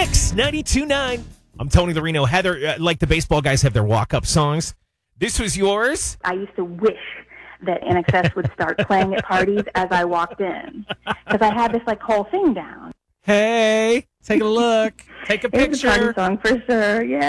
Mix 92.9. I'm Tony Lorino. Heather, like the baseball guys have their walk-up songs. This was yours? I used to wish that NXS would start playing at parties as I walked in, because I had this whole thing down. Hey, take a look. Take a picture. It's a party song for sure, yeah.